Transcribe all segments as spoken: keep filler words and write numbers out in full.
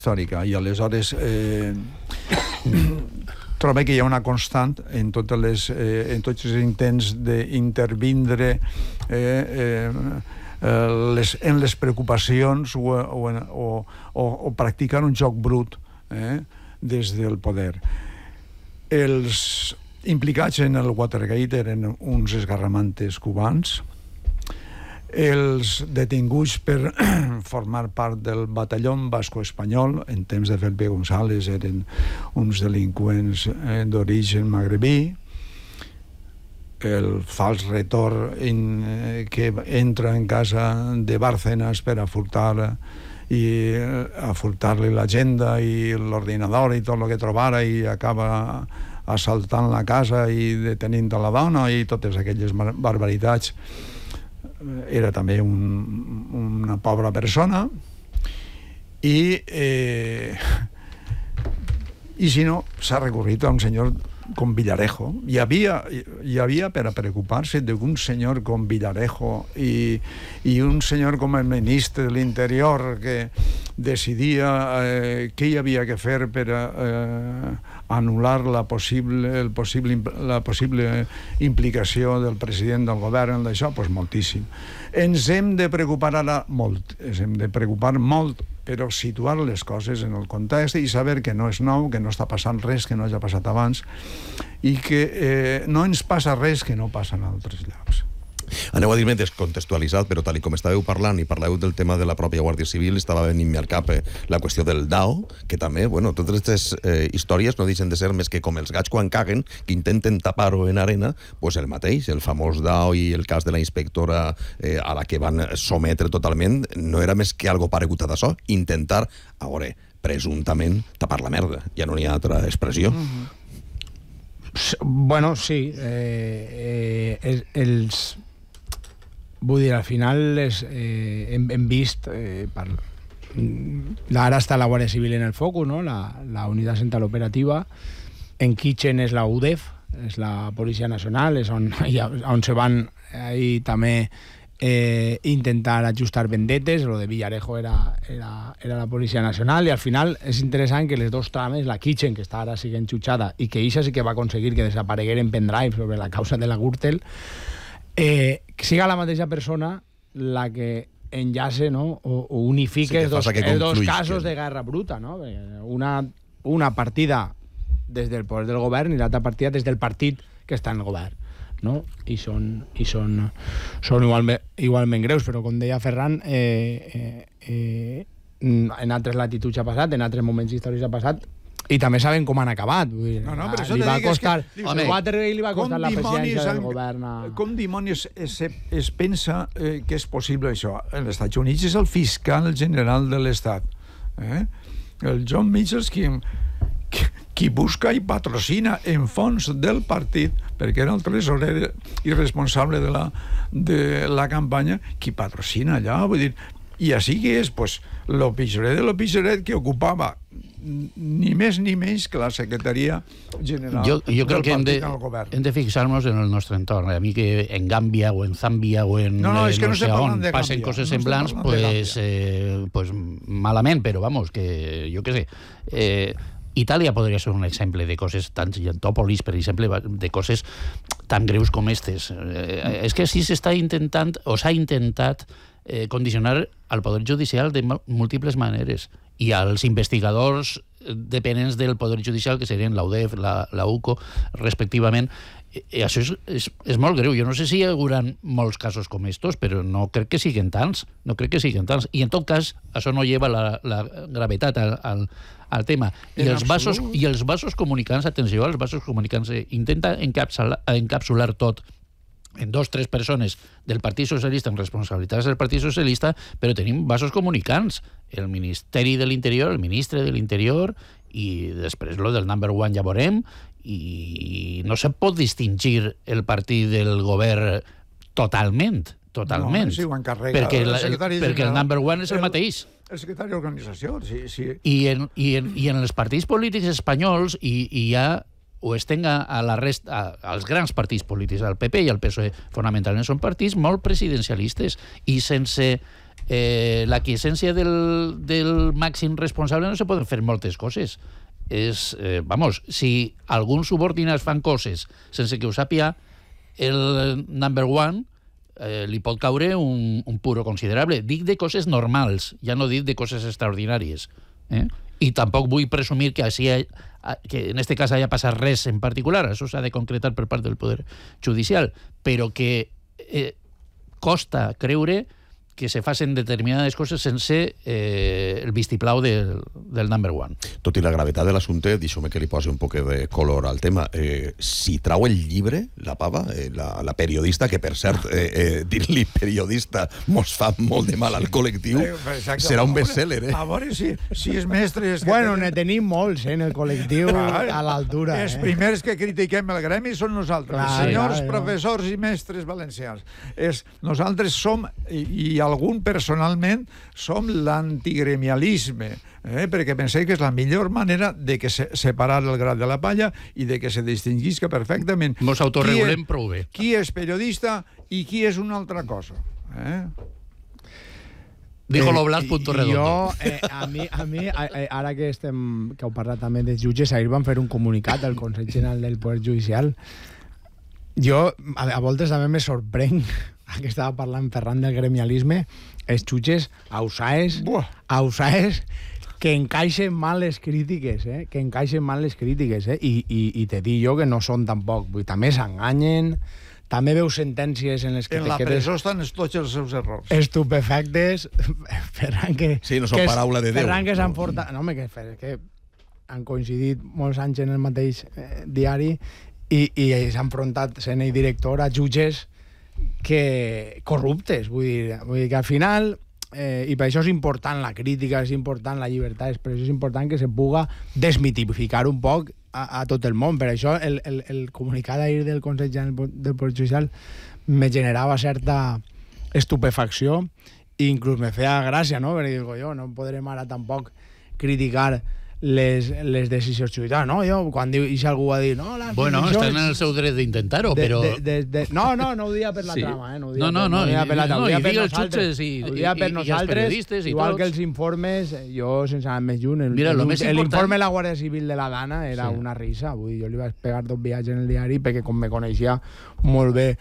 històrica, i aleshores eh, trobo que hi ha una constant en, totes les, eh, en tots els intents d'intervindre eh, eh, les, en les preocupacions o, o, o, o, o practicar un joc brut eh, des del poder. Els implicats en el Watergate eren uns esgarramantes cubans. Els detinguts per formar part del batalló basco-espanyol en temps de Felipe González eren uns delinqüents eh, d'origen magrebí. El fals retor in, eh, que entra en casa de Bárcenas per a furtar i a furtar-li l'agenda i l'ordinador i tot el que trobara, i acaba assaltant la casa i detenint a la dona i totes aquelles barbaritats. Era també un, una pobra persona i eh, i si no s'ha recorrit a un senyor com Villarejo. Hi havia, hi havia per a preocupar-se d'un senyor com Villarejo i, i un senyor com el ministre de l'Interior que decidia eh, què hi havia que fer per a eh, anul·lar la possible, el possible, la possible implicació del president del govern en això, doncs moltíssim. Ens hem de preocupar ara molt, ens hem de preocupar molt, però situar les coses en el context i saber que no és nou, que no està passant res que no hagi passat abans i que eh, no ens passa res que no passa en altres llocs. Aneu a dir-me descontextualitzat, però tal com estàveu parlant i parleu del tema de la pròpia Guàrdia Civil, estava venint-me al cap eh, la qüestió del D A O, que també, bueno, totes aquestes eh, històries no deixen de ser més que com els gats quan caguen, que intenten tapar-ho en arena, pues el mateix, el famós D A O i el cas de la inspectora eh, a la que van sometre totalment, no era més que algo paregut a d'això, intentar, a veure, presumptament tapar la merda. Ja no n'hi ha altra expressió. Mm-hmm. Bueno, sí. Eh, eh, els... Vull dir, al final és, eh, hem, hem vist eh, per, ara està la Guàrdia Civil en el focus, no? la, la unitat central operativa. En Kitchen és la U D E F, és la Policia Nacional, és on, on se van ahí també eh, intentar ajustar vendetes. Lo de Villarejo era, era, era la Policia Nacional, i al final és interessant que les dos trames, la Kitchen, que està ara sí que enxutxada, i que ixa sí que va aconseguir que desaparegueren pendrive sobre la causa de la Gürtel, eh, que siga la mateixa persona la que enllace, no? o, o unifique sí, els dos, els dos casos de guerra bruta, no? Una, una partida des del poder del govern i l'altra partida des del partit que està en el govern, no? I són, i són, són igualment, igualment greus, però com deia Ferran, eh, eh, eh, en altres latituds ha passat, en altres moments històrics ha passat, i també saben com han acabat. Vull dir, no, no, però això li va costar, que, el Watergate li va costar la presidència del govern. A... Com dimonis es, es pensa eh, que és possible això? Els Estats Units és el fiscal general de l'Estat. Eh? El John Mitchell, qui, qui, qui busca i patrocina en fons del partit, perquè era el tresorer i responsable de la, de la campanya, qui patrocina allà. Vull dir, i així que és, pues, lo pitjoret de lo pitjoret que ocupava ni més ni menys que la secretaria general jo, jo del crec partit que al govern. Hem de fixar-nos en el nostre entorn. A mi que en Gàmbia o en Zàmbia o en no, no, eh, que no, no sé on passen Gàmbia, coses no semblants, pues, eh, pues malament, però vamos, que jo què sé... Eh, Itàlia podria ser un exemple de coses tan... Giantòpolis, per exemple, de coses tan greus com aquestes. Eh, és que així s'està intentant, o s'ha intentat eh, condicionar al Poder Judicial de múltiples maneres, i als investigadors dependents del Poder Judicial, que serien la U D E F, la, la U C O, respectivament. I això és, és, és molt greu. Jo no sé si hi haurà molts casos com estos, però no crec que siguin tants. No crec que siguin tants. I en tot cas, això no lleva la, la gravetat al, al, al tema. I els, vasos, I els vasos comunicants, atenció, els vasos comunicants, eh, intenta encapsular, encapsular tot en dos o tres persones del Partit Socialista en responsabilitats del Partit Socialista, però tenim vasos comunicants. El Ministeri de l'Interior, el ministre de l'Interior, i després lo del number one ja veurem, i no se pot distingir el partit del govern totalment, totalment. No, sí, ho encarrega perquè, la, el, el, perquè el number one és el, el mateix. El secretari d'organització, sí, sí. I en, i, en, I en els partits polítics espanyols i, i ja o estenga a la resta, a, als grans partits polítics, al P P i al P S O E, fonamentalment són partits molt presidencialistes i sense eh, la quiescencia del, del màxim responsable no se poden fer moltes coses. És, eh, vamos, si alguns subordinats fan coses sense que ho sàpia el number one, eh, li pot caure un, un puro considerable. Dic de coses normals, ja no dic de coses extraordinàries. Eh? I tampoc vull presumir que, així, que en este cas haya passat res en particular, això s'ha de concretar per part del Poder Judicial, però que eh, costa creure que se facin determinades coses sense eh, el vistiplau del, del number one. Tot i la gravetat de l'assumpte, deixeu-me que li posi un poc de color al tema. Eh, si trau el llibre, la pava, eh, la, la periodista, que per cert, eh, eh, dir-li periodista mos fa molt de mal al col·lectiu, exacte, serà un bestseller, eh? A veure si, si és mestre... És bueno, ne tenim molts, eh, en el col·lectiu, a l'altura. Els eh? primers que critiquem el gremi són nosaltres, clar, els senyors clar, professors i mestres valencians. És, nosaltres som, i, i algun personalment, som l'antigremialisme, eh? perquè penseu que és la millor manera de que se, separar el gra de la palla i de que se distingisca perfectament. Mos autorregulem prou bé. Qui és periodista i qui és una altra cosa. Eh? Dijo Loblat, punto redondo. Jo, eh, a mi, a mi eh, ara que estem, que heu parlat també de jutges, ahir van fer un comunicat al Consell General del Poder Judicial. Jo, a, a voltes també me sorprenc, que estava parlant Ferran del gremialisme, els jutges ausaes, ausaes, que encaixen mal les crítiques, eh? que encaixen mal les crítiques, eh? I, i, i te dic jo que no són tampoc, vull, també s'enganyen, també veus sentències en les que en te la quedes... presó estan tots els seus errors. Estupefactes, Ferran que... Sí, no són que paraula de Déu. Ferran que s'han portat... No, home, que, que han coincidit molts anys en el mateix eh, diari i, i s'han enfrontat sent ell director a jutges que corruptes, vull dir, vull dir que al final, eh, i per això és important la crítica, és important la llibertat d'expressió, és important que se puga desmitificar un poc a, a tot el món. Per això el, el, el comunicat d'ahir del Consell General del Poder Judicial me generava certa estupefacció i inclús me feia gràcia, no? Perquè dic, jo, no podrem ara tampoc criticar les, les decisions judicials, no? Jo, quan diu, i si algú ha dit, no, les bueno, decisions... estan en el seu dret d'intentar-ho, però... De, de, de, no, no, no ho dia per la sí. trama, eh? No, no, no, no, no, no, per la trama, no, i digue els jutges i, i, i, per i, nosaltres, i els periodistes i igual tots. que els informes, jo, sense anar més lluny, el, Mira, el, el, el important... informe de la Guàrdia Civil de la Dana era sí. una risa, vull dir, jo li vaig pegar dos viatges en el diari perquè com me coneixia molt bé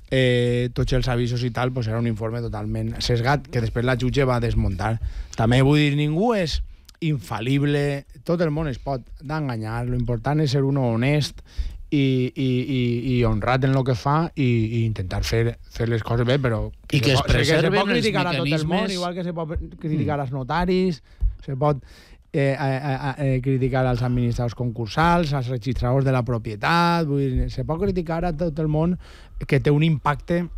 eh, tots els avisos i tal, pues era un informe totalment sesgat que després la jutge va desmuntar. També vull dir, ningú és infal·lible, tot el món es pot d'enganyar, l'important és ser un honest i, i, i, i honrat en el que fa i, i intentar fer, fer les coses bé, però i que es preserven que se pot criticar els a tot el món, igual que se pot criticar als notaris, se pot eh, eh, eh, criticar als administradors concursals, als registradors de la propietat, vull dir, se pot criticar a tot el món que té un impacte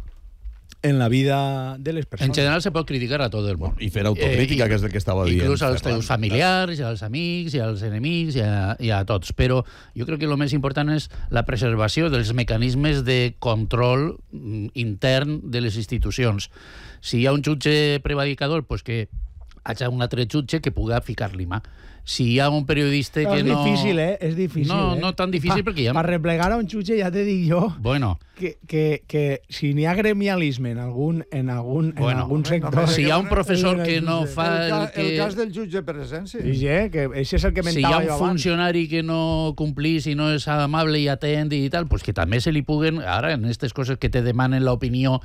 en la vida de les persones. En general se pot criticar a tot el món. I fer autocrítica, eh, que és el que estava dient. Inclús als teus familiars, als amics, i als enemics, i a, i a tots. Però jo crec que el més important és la preservació dels mecanismes de control intern de les institucions. Si hi ha un jutge prevaricador, pues que hi ha un altre jutge que pugui ficar-li mà. Si hi ha un periodista Però que és no... És difícil, eh? És difícil, no, eh? No tan difícil, pa, perquè ja... Per replegar a un jutge ja te dic jo bueno. que, que, que si n'hi ha gremialisme en algun, en algun, bueno, en algun sector... Si hi ha un professor que no fa... El, ca, que... el cas del jutge presència. Sí, sí, que això és el que si hi mentava ha un jo abans. funcionari que no complís i no és amable i atent i tal, pues que també se li puguen, ara, en aquestes coses que te demanen l'opinió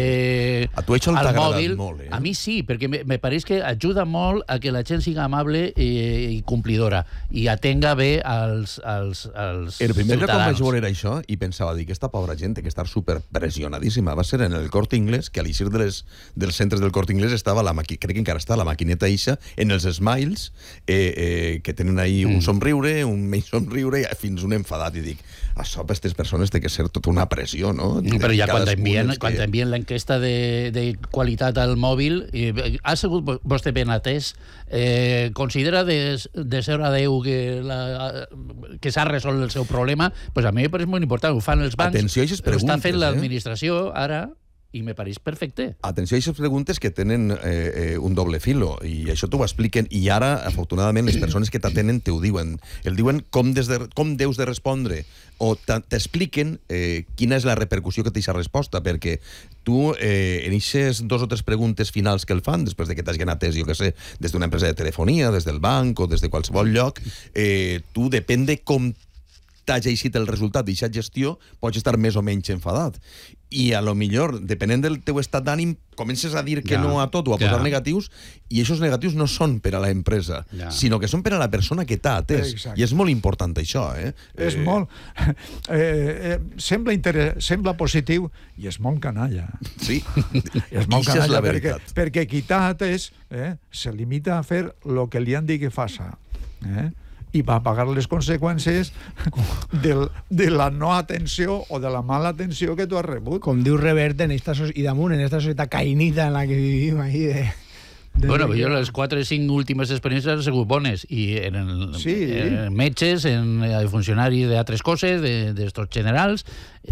eh, a tu això al t'ha mòbil, agradat molt, eh? A mi sí, perquè me, me pareix que ajuda molt a que la gent siga amable i, i complidora i atenga bé als, als, als el primer ciutadans. que quan vaig veure això i pensava, dir, aquesta pobra gent té que estar superpressionadíssima, va ser en el Corte Inglés, que a l'eixir de les, dels centres del Corte Inglés estava la maqui... crec que encara està la maquineta ixa en els smiles eh, eh, que tenen ahí mm. un somriure, un menys somriure i fins un enfadat, i dic, això per aquestes persones té que ser tota una pressió, no? De però ja quan t'envien, que... quan t'envien l'enquesta de, de qualitat al mòbil, eh, ha sigut vostè ben atès, eh, considera de, de ser a Déu que, la, que s'ha resolt el seu problema, pues a mi me pareix molt important, ho fan els bancs, atenció a aquestes preguntes, ho està fent eh? l'administració ara, i me pareix perfecte. Atenció a aquestes preguntes que tenen eh, eh, un doble filo, i això t'ho expliquen, i ara, afortunadament, les persones que t'atenen te ho diuen. El diuen com, des de, com deus de respondre, o t'expliquen eh, quina és la repercussió que té aquesta resposta, perquè tu, eh, en aquestes dos o tres preguntes finals que el fan, després de que t'hagin atès, jo què sé, des d'una empresa de telefonia, des del banc o des de qualsevol lloc, eh, tu, depèn de com t'hagi eixit el resultat d'aquesta gestió, pots estar més o menys enfadat. I a lo millor, depenent del teu estat d'ànim, comences a dir que ja, no a tot o a posar ja. negatius, i aquests negatius no són per a la empresa, ja. sinó que són per a la persona que t'ha atès. Exacte. I és molt important això, eh? És eh... molt... Eh, eh, sembla, inter... sembla positiu i és molt canalla. Sí, és molt Ixa és canalla la perquè, veritat. perquè qui t'ha atès eh, se limita a fer el que li han dit que faça. Eh? I va pagar les conseqüències del, de la no atenció o de la mala atenció que tu has rebut. Com diu Reverte, en esta so i damunt, en esta societat caïnita en la que vivim ahí de... de Bueno, jo les quatre o cinc últimes experiències han sigut bones, i en, el, Sí. en metges, en eh, funcionaris d'altres coses, d'estos de, generals,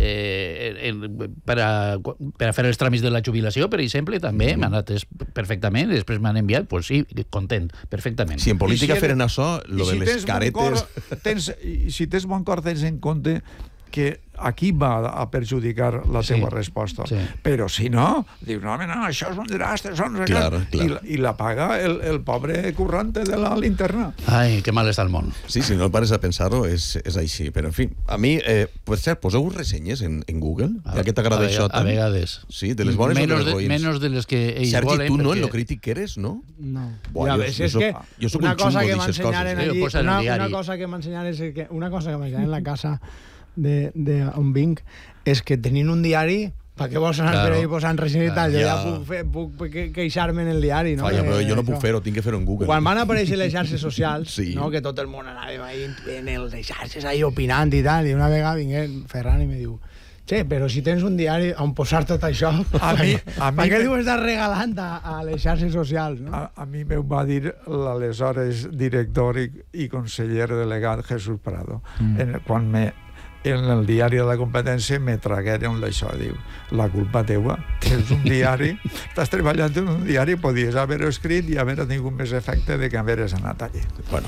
eh, en, per, a, per a fer els tràmits de la jubilació, per exemple, també Mm. m'han atès perfectament, després m'han enviat, pues sí, content, perfectament. Si en política I si feren eres- això, lo I de si les tens bon caretes... Cor, tens, i si tens bon cor, tens en compte que aquí va a perjudicar la Sí, teva resposta. sí. Però si no, dius, no, home, no, això és un desastre, això no sé Clar, què. clar. I, la- I la paga el, el pobre currante de la linterna. Ai, que mal està el món. Sí, si no pares a pensar-ho, és, és així. Però, en fi, a mi, eh, per cert, poseu ressenyes en, en Google, ja que t'agrada a, això A tant. vegades. Sí, de les bones o de menos les roïns. Menos de les que ells Sergi, volen. tu no, en perquè- lo crític que eres, no? No. Buah, ja jo- ves, jo és soc- que jo soc una un cosa xungo que d'ixes m'ensenyaren coses, eh? allí, Jo posa en el una, diari. una cosa que m'ensenyaren és que una cosa que m'ensenyaren en la casa de, de on vinc és que tenint un diari, per què vols anar Claro. per ahí posant resines i tal? Jo Ja. ja puc, fer, puc que- queixar-me en el diari, no? Falla, però Eh, jo no això. puc fer-ho, tinc que fer-ho en Google. Quan van aparèixer les xarxes socials, Sí. no? Que tot el món anava ahí en el de xarxes ahí opinant i tal, i una vegada vingué Ferran i me diu, che, però si tens un diari on posar tot això, A mi- a mi per què me- diu estàs regalant a, a les xarxes socials, no? A, a mi me ho va dir l'aleshores director i, i conseller delegat Jesús Prado. Mm. En, quan me, en el diari de la competència me tragueren això, diu, la culpa teua, tens un diari, estàs treballant en un diari, podies haver-ho escrit i haver tingut més efecte de que haveres anat allí. Bueno,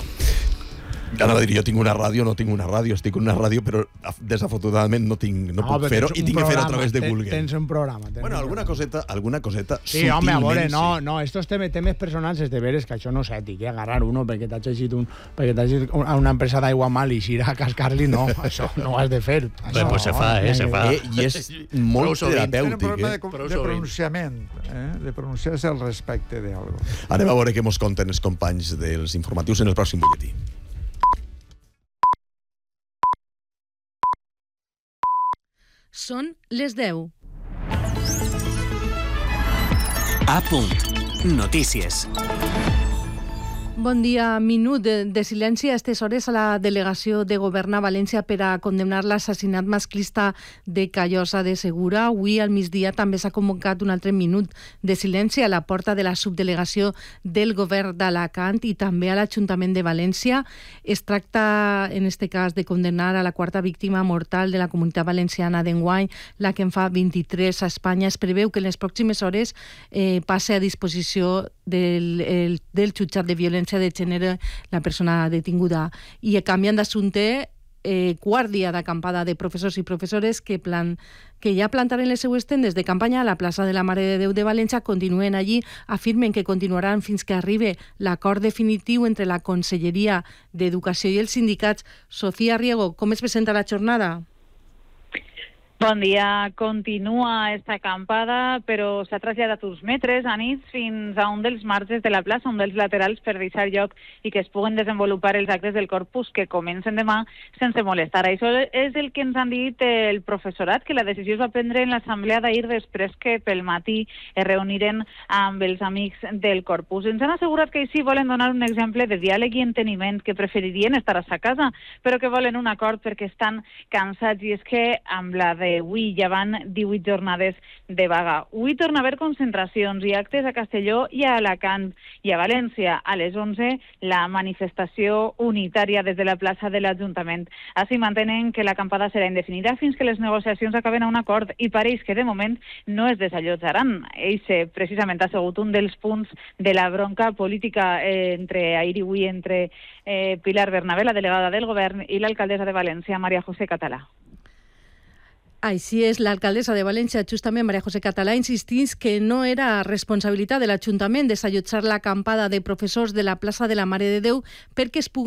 ara dir, jo tinc una ràdio, no tinc una ràdio, estic en una ràdio, però af- desafortunadament no, tinc, no, no puc però fer-ho tens i un tinc que fer-ho a programa, través de ten- Google. Tens un programa. Tens Bueno, un alguna programa. coseta, alguna coseta Sí, home, a veure, sutilment, no, sí. no, estos temes, temes personals és de veres que això no és ètic, eh? Agarrar uno perquè t'has llegit un, perquè t'has llegit a una empresa d'aigua mal i ir a cascar-li, no, això no ho has de fer. Això, pues se fa, eh, se fa. Eh, I és molt Prou sovint. Tenen un terapèutic, problema eh? de, com- Prou de sovint. pronunciament, eh? de pronunciar-se al respecte d'algo. Anem a veure què mos conten els companys dels informatius en el pròxim butlletí. Són les deu. A punt. Notícies. Bon dia. Minut de, de silenci a aquestes hores a la delegació de Govern a València per a condemnar l'assassinat masclista de Callosa de Segura. Avui al migdia també s'ha convocat un altre minut de silenci a la porta de la subdelegació del Govern d'Alacant i també a l'Ajuntament de València. Es tracta, en este cas, de condemnar a la quarta víctima mortal de la comunitat valenciana d'enguany, la que en fa vint-i-tres a Espanya. Es preveu que en les pròximes hores eh, passe a disposició del, el, del jutjat de violència de gènere la persona detinguda. I canviant d'assumpte, eh, quart dia d'acampada de professors i professores que, plan, que ja plantaren les seues tendes de campanya a la plaça de la Mare de Déu de València, continuen allí, afirmen que continuaran fins que arribi l'acord definitiu entre la Conselleria d'Educació i els sindicats. Sofía Riego, com es presenta la jornada? Bon dia. Continua esta acampada, però s'ha traslladat uns metres a nits fins a un dels marges de la plaça, un dels laterals, per deixar lloc i que es puguen desenvolupar els actes del corpus que comencen demà sense molestar. Això és el que ens han dit el professorat, que la decisió es va prendre en l'assemblea d'ahir després que pel matí es reuniren amb els amics del corpus. Ens han assegurat que així volen donar un exemple de diàleg i enteniment, que preferirien estar a sa casa, però que volen un acord perquè estan cansats, i és que amb la de avui ja van divuit jornades de vaga. Avui torna a haver concentracions i actes a Castelló i a Alacant, i a València a les onze la manifestació unitària des de la plaça de l'Ajuntament. Així mantenen que l'acampada serà indefinida fins que les negociacions acaben a un acord i pareix que de moment no es desallotjaran. Eixe precisament ha sigut un dels punts de la bronca política eh, entre ahir i avui entre eh, Pilar Bernabé, la delegada del govern, i l'alcaldessa de València, María José Català. Així és, l'alcaldessa de València, justament María José Català, insistís que no era responsabilitat de l'Ajuntament desallotjar l'acampada de professors de la plaça de la Mare de Déu perquè es pugui